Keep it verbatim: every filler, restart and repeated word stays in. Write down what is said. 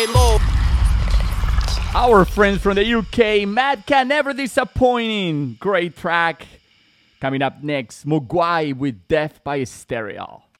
lay low. Our friends from the U K, Madka, never disappointing. Great track. Coming up next, Mogwai with Death by Stereo.